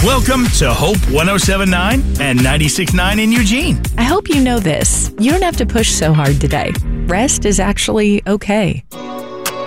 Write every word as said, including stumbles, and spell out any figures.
Welcome to Hope one oh seven point nine and ninety-six point nine in Eugene. I hope you know this. You don't have to push so hard today. Rest is actually okay.